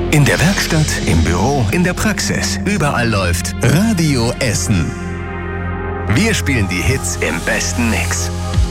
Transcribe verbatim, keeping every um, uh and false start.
In der Werkstatt, im Büro, in der Praxis, überall läuft Radio Essen. Wir spielen die Hits im besten Mix.